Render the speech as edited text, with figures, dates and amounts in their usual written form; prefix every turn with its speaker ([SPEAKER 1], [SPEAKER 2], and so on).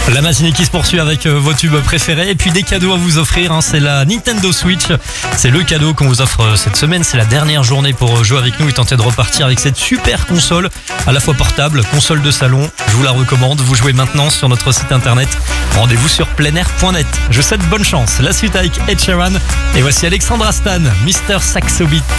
[SPEAKER 1] La matinée qui se poursuit avec vos tubes préférés et puis des cadeaux à vous offrir. C'est la Nintendo Switch. C'est le cadeau qu'on vous offre cette semaine. C'est la dernière journée pour jouer avec nous et tenter de repartir avec cette super console, à la fois portable, console de salon. Je vous la recommande. Vous jouez maintenant sur notre site internet. Rendez-vous sur pleinair.net. Je vous souhaite bonne chance. La suite avec Ed Sheeran. Et voici Alexandra Stan, Mr. Saxo Beat.